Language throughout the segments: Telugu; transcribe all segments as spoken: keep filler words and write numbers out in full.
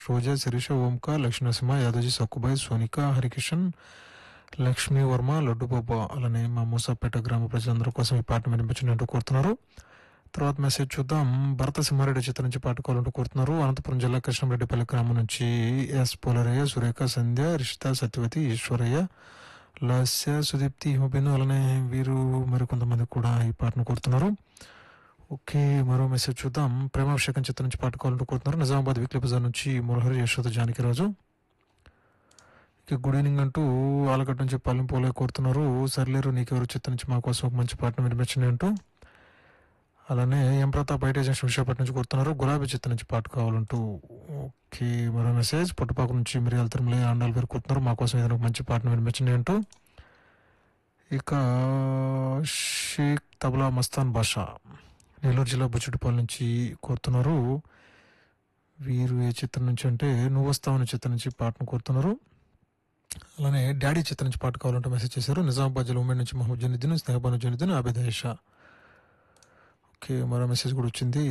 రోజా, శిరీష, ఓంకా, లక్ష్మీ నరసింహ, యాదవ్జీ, సక్కుబాయ్, సోనిక, హరికిషన్, లక్ష్మీ వర్మ, లడ్డు బాబా, అలానే మా మూసాపేట గ్రామ ప్రజలందరి కోసం ఈ పాటను వినిపించినట్టు కోరుతున్నారు. తర్వాత మెసేజ్ చూద్దాం. భరత సింహారెడ్డి చిత్రం నుంచి పాట కావాలంటూ కోరుతున్నారు. అనంతపురం జిల్లా కృష్ణంరెడ్డిపల్లి గ్రామం నుంచి ఎస్ పోలరయ్య, సురేఖ, సంధ్య, రిషిత, సత్యవతి, ఈశ్వరయ్య, లాస్య, సుదీప్తి, హిమబిందు, అలానే వీరు మరికొంతమంది కూడా ఈ పాటను కోరుతున్నారు. ఓకే, మరో మెసేజ్ చూద్దాం. ప్రేమాభిషేకం చిత్రం నుంచి పాట కావాలంటూ కోరుతున్నారు. నిజామాబాద్ వీక్లీ బజార్ నుంచి మురహరి, యశోద, జానకిరాజు. ఇక గుడ్ ఈవినింగ్ అంటూ ఆలగడ్డ నుంచి పాలెం పోలే కోరుతున్నారు. సర్లేరు నీకెవరు చిత్రం నుంచి మా కోసం ఒక మంచి పాటను వినిపించండి అంటూ. అలానే ఎం ప్రతాప్ బయట జంక్షన్ విశాఖపట్నం నుంచి కోరుతున్నారు. గులాబీ చిత్రం నుంచి పాట కావాలంటూ. ఓకే, మరో మెసేజ్ పుట్టపాకు నుంచి మిరియాల తిరుమల ఆండాలు పేరు కోరుతున్నారు. మా కోసం ఏదైనా ఒక మంచి పాటను వినిపించండి అంటూ. ఇక షేక్ తబలా మస్తాన్ బాషా నెల్లూరు జిల్లా బుచ్చుటిపాల నుంచి కోరుతున్నారు. వీరు ఏ చిత్రం నుంచి అంటే నువ్వు వస్తావని చిత్రం నుంచి పాటను కోరుతున్నారు. అలానే డాడీ చిత్రం నుంచి పాట కావాలంటూ మెసేజ్ చేశారు. నిజామాబాద్ జిల్లా ఉమ్మడి నుంచి మహమ్మద్ జనుద్దీన్, స్నేహబాను జనుద్దీన్, ఆబిద్ ఆయిషా. ఓకే, మరో మెసేజ్ కూడా వచ్చింది.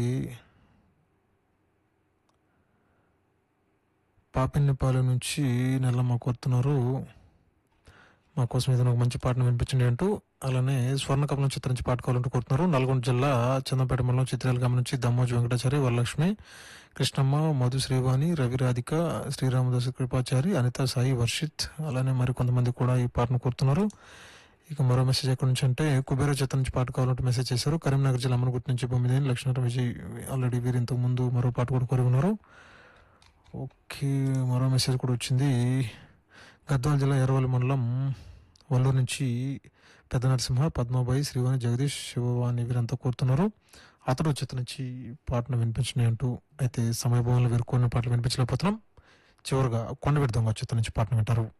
పాపిన్నిపాలెం నుంచి నెల్లమ్మ కోరుతున్నారు. మా కోసం ఏదైనా ఒక మంచి పాటను వినిపించండి అంటూ. అలానే స్వర్ణకమలం చిత్రం నుంచి పాట కావాలంటూ కోరుతున్నారు. నల్గొండ జిల్లా చందంపేట మండలం చిత్రాల గ్రామం నుంచి దమ్మోజు వెంకటాచారి, వరలక్ష్మి, కృష్ణమ్మ, మధు, శ్రీవాణి, రవి, రాధిక, శ్రీరామదాస్, కృపాచారి, అనిత, సాయి, వర్షిత్, అలానే మరి కొంతమంది కూడా ఈ పాటను కోరుతున్నారు. ఇక మరో మెసేజ్ ఎక్కడి నుంచి అంటే కుబేర చిత్రం నుంచి పాట కావాలంటూ మెసేజ్ చేశారు. కరీంనగర్ జిల్లా అమ్మనగుర్తి నుంచి బొమ్మిదేని లక్ష్మీనారాయణ విజయ్ ఆల్రెడీ వీరు ఇంతకు ముందు మరో పాట కూడా కోరి ఉన్నారు. ఓకే, మరో మెసేజ్ కూడా వచ్చింది. గద్వాల జిల్లా ఎర్రవల్లి మండలం వల్లూరు నుంచి పెద్ద నరసింహ, పద్మాబాయి, శ్రీవాణి, జగదీష్, శివవాణి వీరంతా కోరుతున్నారు. అతడు చిత్రం నుంచి పాటను వినిపించినాయి అంటూ. అయితే సమయభావంలో వీరు కొన్ని పాటలు వినిపించలేకపోతున్నాం. చివరిగా కొండవీటి దొంగ చిత్రం నుంచి పాటను వింటారు.